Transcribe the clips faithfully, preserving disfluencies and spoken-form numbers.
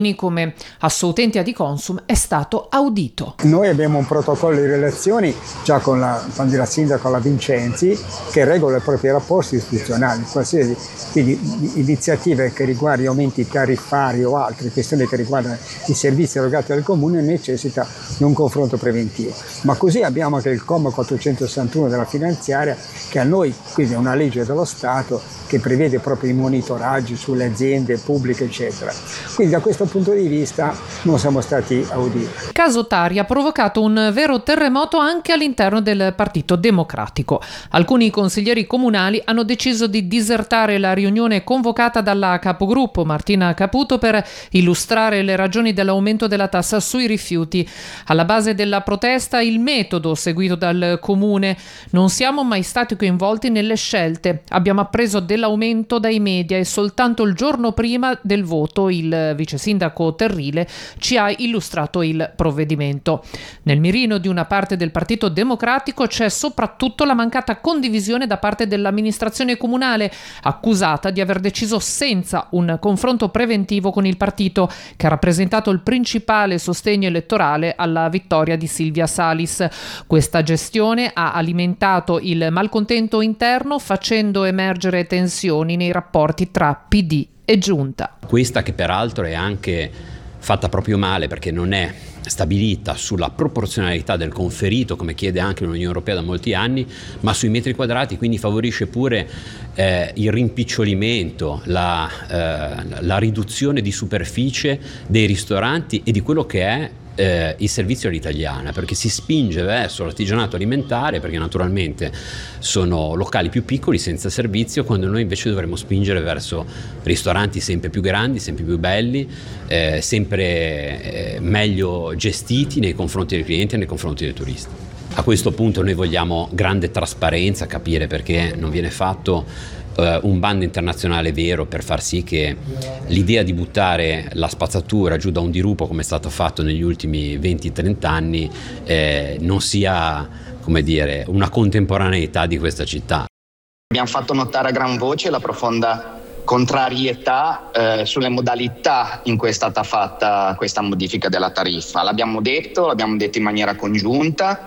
come Assoutenti di Consum è stato audito. Noi abbiamo un protocollo di relazioni già con la, con la sindaca la Vincenzi che regola i propri rapporti istituzionali, qualsiasi quindi iniziative che riguardano aumenti tariffari o altre questioni che riguardano i servizi erogati dal comune necessita di un confronto preventivo. Ma così abbiamo anche il comma quattrocentosessantuno della finanziaria che a noi, quindi è una legge dello Stato che prevede proprio i monitoraggi sulle aziende pubbliche eccetera. Quindi da questo punto di vista non siamo stati auditi. Il caso Tari ha provocato un vero terremoto anche all'interno del Partito Democratico. Alcuni consiglieri comunali hanno deciso di disertare la riunione convocata dalla capogruppo Martina Caputo per illustrare le ragioni dell'aumento della tassa sui rifiuti. Alla base della protesta il metodo seguito dal comune. Non siamo mai stati coinvolti nelle scelte. Abbiamo appreso dell'aumento dai media e soltanto il giorno prima del voto il vice sindaco Terrile ci ha illustrato il provvedimento. Nel mirino di una parte del Partito Democratico c'è soprattutto la mancata condivisione da parte dell'amministrazione comunale, accusata di aver deciso senza un confronto preventivo con il partito, che ha rappresentato il principale sostegno elettorale alla vittoria di Silvia Salis. Questa gestione ha alimentato il malcontento interno, facendo emergere tensioni nei rapporti tra P D e Giunta. Questa che peraltro è anche fatta proprio male perché non è stabilita sulla proporzionalità del conferito come chiede anche l'Unione Europea da molti anni, ma sui metri quadrati, quindi favorisce pure eh, il rimpicciolimento, la, eh, la riduzione di superficie dei ristoranti e di quello che è Eh, il servizio all'italiana, perché si spinge verso l'artigianato alimentare, perché naturalmente sono locali più piccoli senza servizio, quando noi invece dovremmo spingere verso ristoranti sempre più grandi, sempre più belli, eh, sempre eh, meglio gestiti nei confronti dei clienti e nei confronti dei turisti. A questo punto noi vogliamo grande trasparenza, capire perché non viene fatto Uh, un bando internazionale vero per far sì che l'idea di buttare la spazzatura giù da un dirupo, come è stato fatto negli ultimi venti trenta anni, eh, non sia, come dire, una contemporaneità di questa città. Abbiamo fatto notare a gran voce la profonda contrarietà eh, sulle modalità in cui è stata fatta questa modifica della tariffa. L'abbiamo detto, l'abbiamo detto in maniera congiunta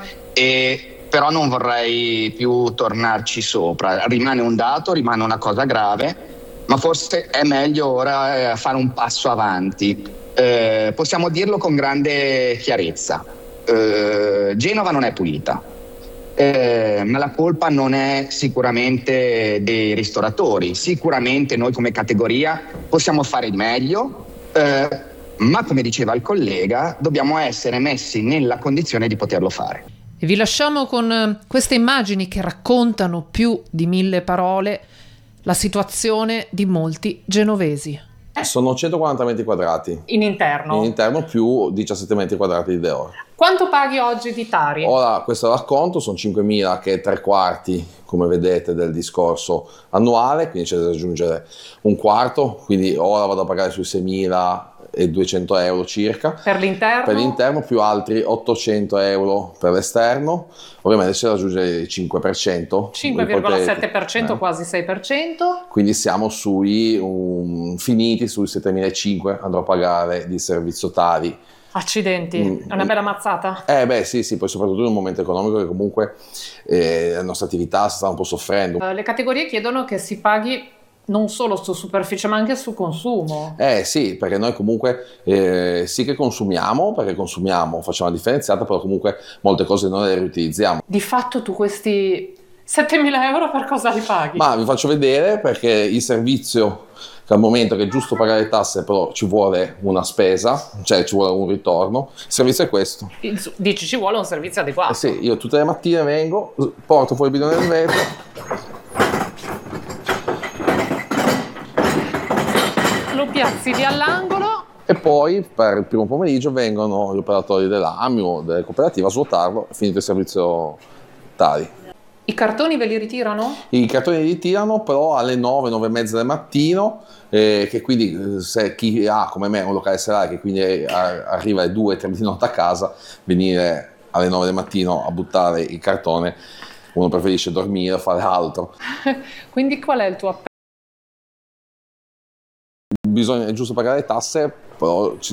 e però non vorrei più tornarci sopra. Rimane un dato, rimane una cosa grave, ma forse è meglio ora eh, fare un passo avanti. Eh, possiamo dirlo con grande chiarezza. Eh, Genova non è pulita, eh, ma la colpa non è sicuramente dei ristoratori. Sicuramente noi come categoria possiamo fare di meglio, eh, ma come diceva il collega, dobbiamo essere messi nella condizione di poterlo fare. E vi lasciamo con queste immagini che raccontano più di mille parole la situazione di molti genovesi. Sono centoquaranta metri quadrati. In interno? In interno più diciassette metri quadrati di Deor. Quanto paghi oggi di Tari? Ora, questo racconto sono cinquemila, che è tre quarti, come vedete, del discorso annuale, quindi c'è da aggiungere un quarto, quindi ora vado a pagare sui seimiladuecento euro circa. Per l'interno? Per l'interno più altri ottocento euro per l'esterno, ovviamente c'è da aggiungere il cinque per cento. cinque virgola sette per cento, eh. Quasi sei per cento. Quindi siamo sui, um, finiti sui settemilacinquecento andrò a pagare di servizio Tari. Accidenti, mm, è una bella mazzata? Eh beh sì, sì, poi soprattutto in un momento economico che comunque eh, la nostra attività sta un po' soffrendo. Uh, le categorie chiedono che si paghi non solo su superficie ma anche su consumo. Eh sì, perché noi comunque eh, sì che consumiamo, perché consumiamo, facciamo la differenziata, però comunque molte cose noi le riutilizziamo. Di fatto tu questi settemila euro per cosa li paghi? Ma vi faccio vedere, perché il servizio, che al momento che è giusto pagare le tasse, però ci vuole una spesa, cioè ci vuole un ritorno, il servizio è questo. Dici ci vuole un servizio adeguato? Eh sì, io tutte le mattine vengo, porto fuori il bidone del vetro, lo piazzi lì all'angolo e poi per il primo pomeriggio vengono gli operatori dell'A M I o delle cooperative a svuotarlo, è finito il servizio Tari. I cartoni ve li ritirano? I cartoni li ritirano, però alle nove, nove e mezza del mattino, eh, che quindi se chi ha come me un locale serale che quindi è, a, arriva alle due, tre di notte a casa, venire alle nove del mattino a buttare il cartone, uno preferisce dormire o fare altro. Quindi qual è il tuo appello? bisogna, è giusto pagare le tasse, però ci